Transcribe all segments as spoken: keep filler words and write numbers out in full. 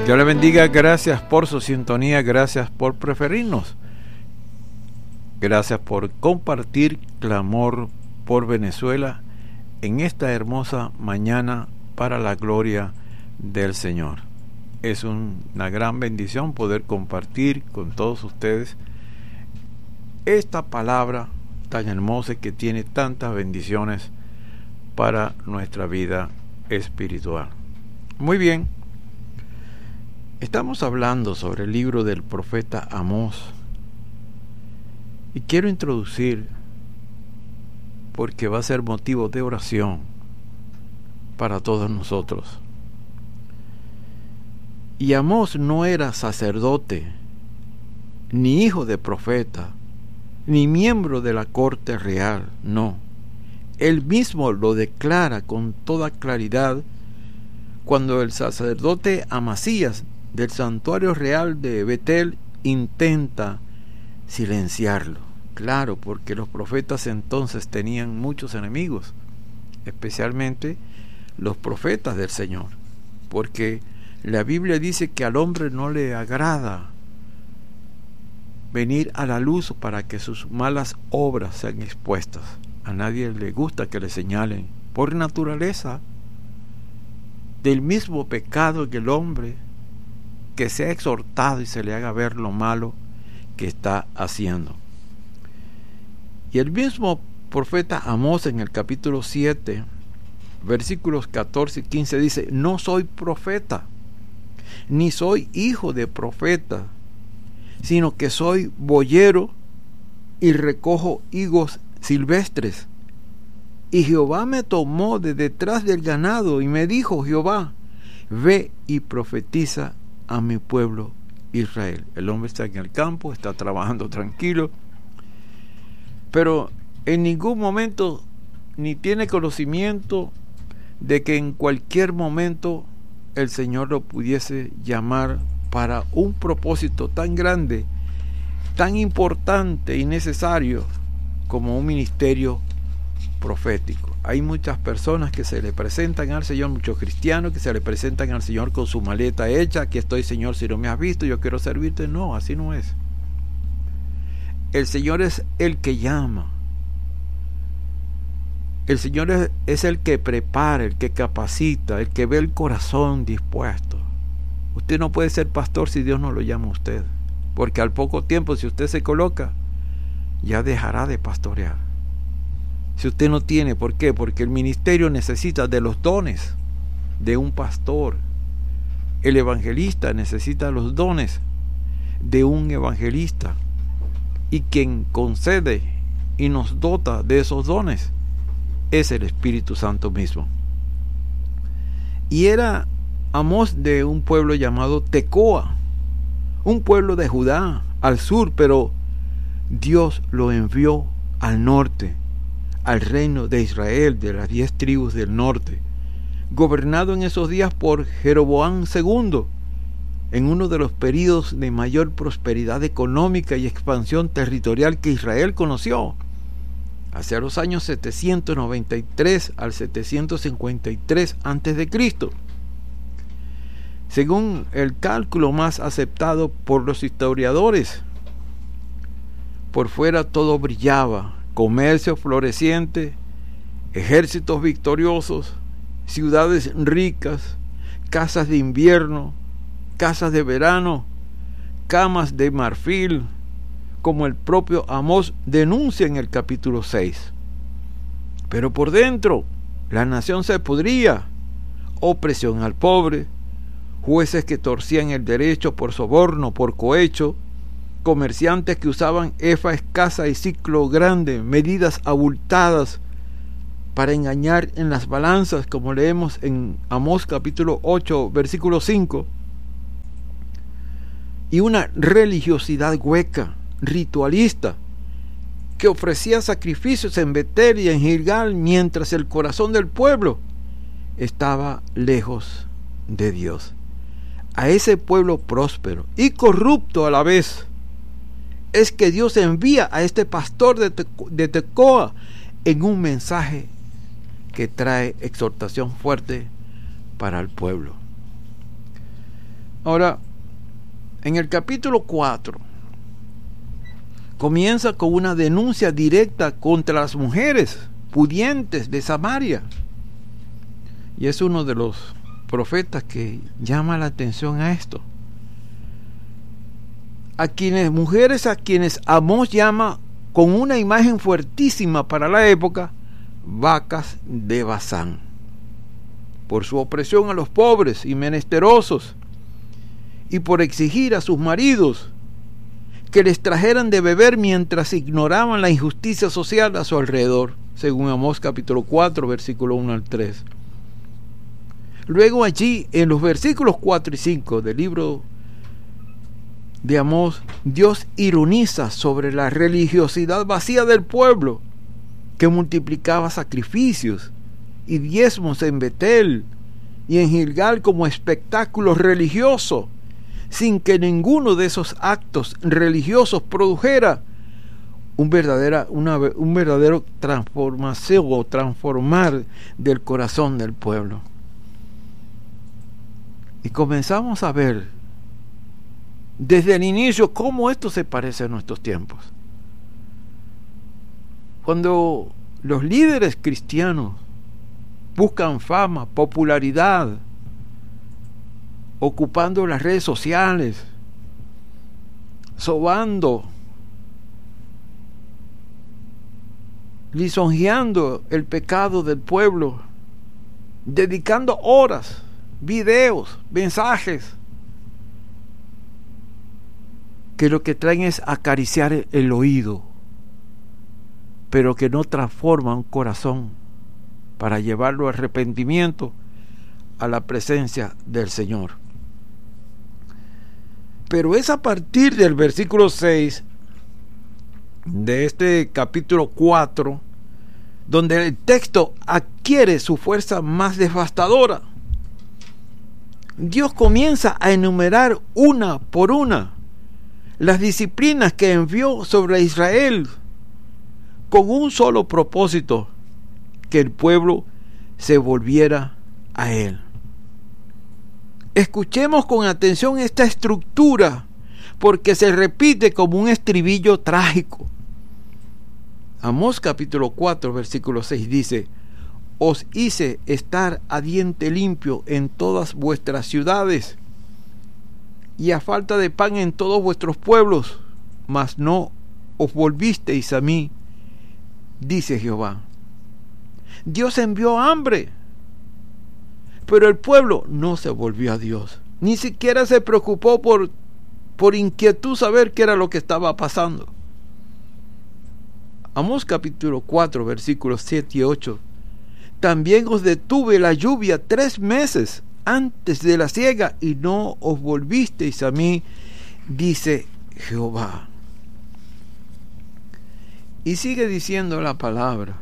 Dios le bendiga, gracias por su sintonía, gracias por preferirnos, gracias por compartir Clamor por Venezuela en esta hermosa mañana para la gloria del Señor. Es un, una gran bendición poder compartir con todos ustedes esta palabra tan hermosa que tiene tantas bendiciones para nuestra vida espiritual. Muy bien. Estamos hablando sobre el libro del profeta Amós y quiero introducir, porque va a ser motivo de oración para todos nosotros. Y Amós no era sacerdote, ni hijo de profeta, ni miembro de la corte real, no. Él mismo lo declara con toda claridad cuando el sacerdote Amasías del santuario real de Betel intenta silenciarlo. Claro, porque los profetas entonces tenían muchos enemigos, especialmente los profetas del Señor, porque la Biblia dice que al hombre no le agrada venir a la luz para que sus malas obras sean expuestas. A nadie le gusta que le señalen por naturaleza del mismo pecado que el hombre, que sea exhortado y se le haga ver lo malo que está haciendo. Y el mismo profeta Amós en el capítulo siete, versículos catorce y quince dice: no soy profeta, ni soy hijo de profeta, sino que soy boyero y recojo higos silvestres. Y Jehová me tomó de detrás del ganado y me dijo Jehová: ve y profetiza a mi pueblo Israel. El hombre está en el campo, está trabajando tranquilo, pero en ningún momento ni tiene conocimiento de que en cualquier momento el Señor lo pudiese llamar para un propósito tan grande, tan importante y necesario como un ministerio profético. Hay muchas personas que se le presentan al Señor, muchos cristianos que se le presentan al Señor con su maleta hecha: aquí estoy, Señor, si no me has visto, yo quiero servirte. No, así no es. El Señor es el que llama. El Señor es, es el que prepara, el que capacita, el que ve el corazón dispuesto. Usted no puede ser pastor si Dios no lo llama a usted, porque al poco tiempo, si usted se coloca, ya dejará de pastorear. Si usted no tiene, ¿por qué? Porque el ministerio necesita de los dones de un pastor. El evangelista necesita los dones de un evangelista. Y quien concede y nos dota de esos dones es el Espíritu Santo mismo. Y era Amós de un pueblo llamado Tecoa, un pueblo de Judá al sur, pero Dios lo envió al norte, al reino de Israel, de las diez tribus del norte, gobernado en esos días por Jeroboam segundo, en uno de los períodos de mayor prosperidad económica y expansión territorial que Israel conoció, hacia los años setecientos noventa y tres al setecientos cincuenta y tres antes de Cristo. Según el cálculo más aceptado por los historiadores, por fuera todo brillaba: comercio floreciente, ejércitos victoriosos, ciudades ricas, casas de invierno, casas de verano, camas de marfil, como el propio Amós denuncia en el capítulo seis. Pero por dentro la nación se podría: opresión al pobre, jueces que torcían el derecho por soborno, por cohecho, comerciantes que usaban efa escasa y ciclo grande, medidas abultadas para engañar en las balanzas, como leemos en Amós capítulo ocho, versículo cinco, y una religiosidad hueca, ritualista, que ofrecía sacrificios en Betel y en Gilgal, mientras el corazón del pueblo estaba lejos de Dios. A ese pueblo próspero y corrupto a la vez es que Dios envía a este pastor de, Teco, de Tecoa en un mensaje que trae exhortación fuerte para el pueblo. Ahora, en el capítulo cuatro, comienza con una denuncia directa contra las mujeres pudientes de Samaria. Y es uno de los profetas que llama la atención a esto. A quienes, mujeres a quienes Amós llama con una imagen fuertísima para la época, vacas de Basán, por su opresión a los pobres y menesterosos, y por exigir a sus maridos que les trajeran de beber mientras ignoraban la injusticia social a su alrededor, según Amós capítulo cuatro, versículo uno al tres. Luego allí, en los versículos cuatro y cinco del libro de Amós, Dios ironiza sobre la religiosidad vacía del pueblo, que multiplicaba sacrificios y diezmos en Betel y en Gilgal como espectáculo religioso, sin que ninguno de esos actos religiosos produjera un, verdadera, una, un verdadero transformación o transformar del corazón del pueblo. Y comenzamos a ver desde el inicio cómo esto se parece a nuestros tiempos. Cuando los líderes cristianos buscan fama, popularidad, ocupando las redes sociales, sobando, lisonjeando el pecado del pueblo, dedicando horas, videos, mensajes, que lo que traen es acariciar el oído, pero que no transforman un corazón para llevarlo al arrepentimiento, a la presencia del Señor. Pero es a partir del versículo seis de este capítulo cuatro donde el texto adquiere su fuerza más devastadora. Dios comienza a enumerar una por una las disciplinas que envió sobre Israel con un solo propósito: que el pueblo se volviera a Él. Escuchemos con atención esta estructura, porque se repite como un estribillo trágico. Amós capítulo cuatro, versículo seis dice: os hice estar a diente limpio en todas vuestras ciudades, y a falta de pan en todos vuestros pueblos, mas no os volvisteis a mí, dice Jehová. Dios envió hambre, pero el pueblo no se volvió a Dios. Ni siquiera se preocupó por, por inquietud saber qué era lo que estaba pasando. Amós capítulo cuatro, versículos siete y ocho. También os detuve la lluvia tres meses antes de la siega, y no os volvisteis a mí, dice Jehová. Y sigue diciendo la palabra.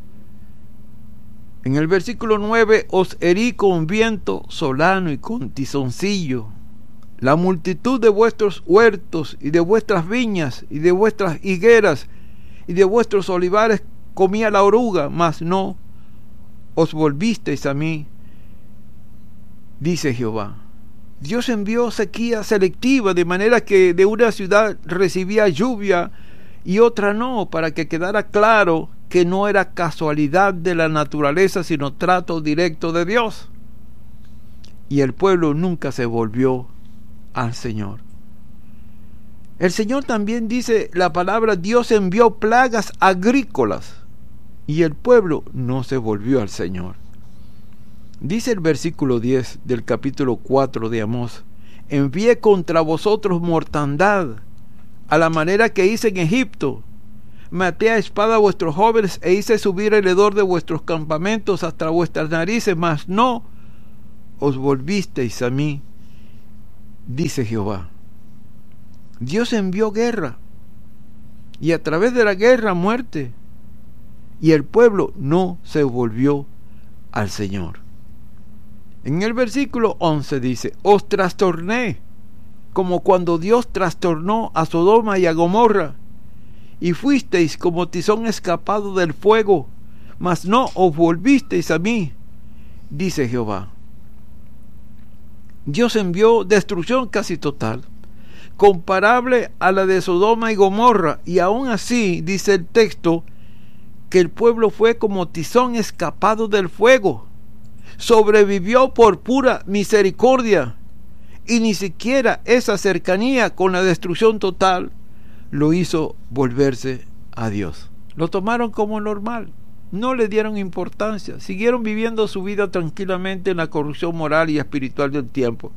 En el versículo nueve: os herí con viento solano y con tizoncillo. La multitud de vuestros huertos y de vuestras viñas y de vuestras higueras y de vuestros olivares comía la oruga, mas no os volvisteis a mí, dice Jehová. Dios envió sequía selectiva, de manera que de una ciudad recibía lluvia y otra no, para que quedara claro que no era casualidad de la naturaleza, sino trato directo de Dios. Y el pueblo nunca se volvió al Señor. El Señor también dice la palabra: Dios envió plagas agrícolas, y el pueblo no se volvió al Señor. Dice el versículo diez del capítulo cuatro de Amós: envié contra vosotros mortandad, a la manera que hice en Egipto. Maté a espada a vuestros jóvenes e hice subir el hedor de vuestros campamentos hasta vuestras narices, mas no os volvisteis a mí, dice Jehová. Dios envió guerra, y a través de la guerra muerte, y el pueblo no se volvió al Señor. En el versículo once dice: os trastorné como cuando Dios trastornó a Sodoma y a Gomorra, y fuisteis como tizón escapado del fuego, mas no os volvisteis a mí, dice Jehová. Dios envió destrucción casi total, comparable a la de Sodoma y Gomorra, y aún así dice el texto que el pueblo fue como tizón escapado del fuego, sobrevivió por pura misericordia, y ni siquiera esa cercanía con la destrucción total lo hizo volverse a Dios. Lo tomaron como normal, no le dieron importancia, siguieron viviendo su vida tranquilamente en la corrupción moral y espiritual del tiempo.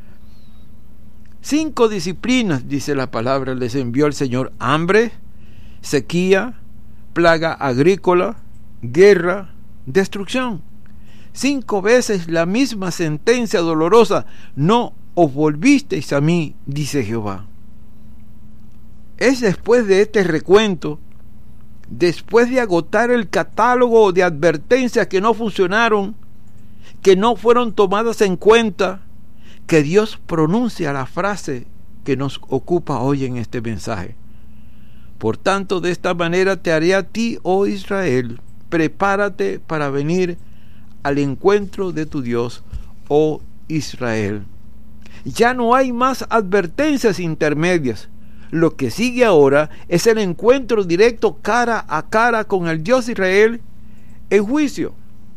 Cinco disciplinas, dice la palabra, les envió el Señor: hambre, sequía, plaga agrícola, guerra, destrucción. Cinco veces la misma sentencia dolorosa: no os volvisteis a mí, dice Jehová. Es después de este recuento, después de agotar el catálogo de advertencias que no funcionaron, que no fueron tomadas en cuenta, que Dios pronuncia la frase que nos ocupa hoy en este mensaje. Por tanto, de esta manera te haré a ti, oh Israel, prepárate para venir al encuentro de tu Dios, oh Israel. Ya no hay más advertencias intermedias. Lo que sigue ahora es el encuentro directo cara a cara con el Dios de Israel en juicio.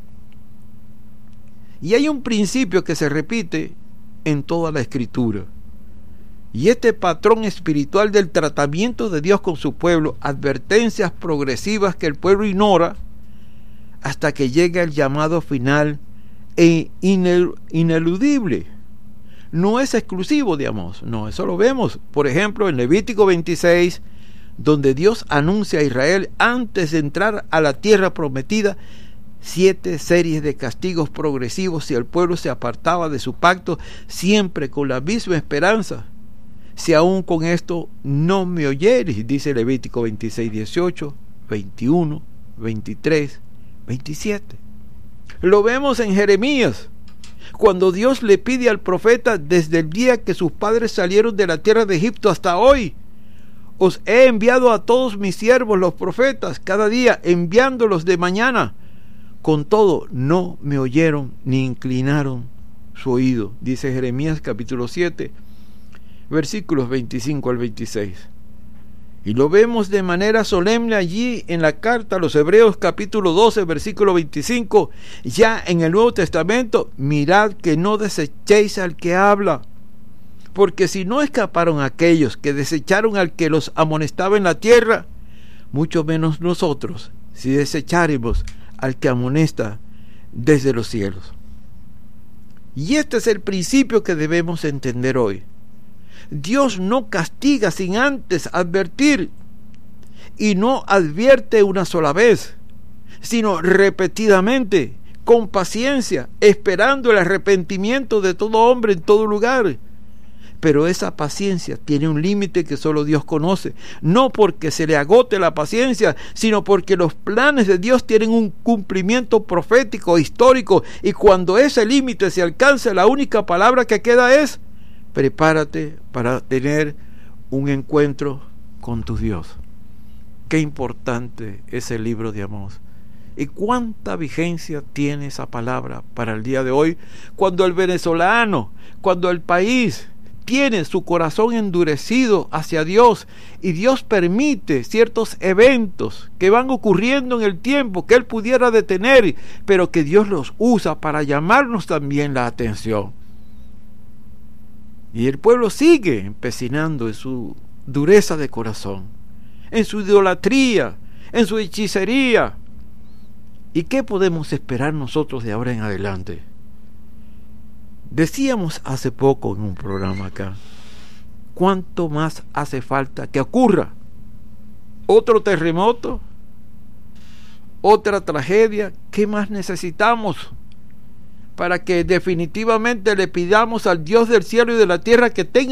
Y hay un principio que se repite en toda la Escritura. Y este patrón espiritual del tratamiento de Dios con su pueblo, advertencias progresivas que el pueblo ignora hasta que llega el llamado final e inel- ineludible. No es exclusivo de Amós, no, eso lo vemos, por ejemplo, en Levítico veintiséis, donde Dios anuncia a Israel, antes de entrar a la tierra prometida, siete series de castigos progresivos si el pueblo se apartaba de su pacto, siempre con la misma esperanza: si aún con esto no me oyeres, dice Levítico veintiséis, dieciocho, veintiuno, veintitrés, veintisiete. Lo vemos en Jeremías, cuando Dios le pide al profeta: desde el día que sus padres salieron de la tierra de Egipto hasta hoy, os he enviado a todos mis siervos los profetas, cada día enviándolos de mañana. Con todo, no me oyeron ni inclinaron su oído, dice Jeremías capítulo siete, versículos veinticinco al veintiséis. Y lo vemos de manera solemne allí en la carta a los Hebreos capítulo doce, versículo veinticinco, ya en el Nuevo Testamento: mirad que no desechéis al que habla, porque si no escaparon aquellos que desecharon al que los amonestaba en la tierra, mucho menos nosotros, si desecháremos al que amonesta desde los cielos. Y este es el principio que debemos entender hoy. Dios no castiga sin antes advertir, y no advierte una sola vez, sino repetidamente, con paciencia, esperando el arrepentimiento de todo hombre en todo lugar. Pero esa paciencia tiene un límite que solo Dios conoce, no porque se le agote la paciencia, sino porque los planes de Dios tienen un cumplimiento profético, histórico, y cuando ese límite se alcanza, la única palabra que queda es: prepárate para tener un encuentro con tu Dios. Qué importante es el libro de Amós. Y cuánta vigencia tiene esa palabra para el día de hoy, cuando el venezolano, cuando el país tiene su corazón endurecido hacia Dios, y Dios permite ciertos eventos que van ocurriendo en el tiempo que Él pudiera detener, pero que Dios los usa para llamarnos también la atención. Y el pueblo sigue empecinando en su dureza de corazón, en su idolatría, en su hechicería. ¿Y qué podemos esperar nosotros de ahora en adelante? Decíamos hace poco en un programa acá, ¿cuánto más hace falta que ocurra otro terremoto, otra tragedia? ¿Qué más necesitamos para que definitivamente le pidamos al Dios del cielo y de la tierra que tenga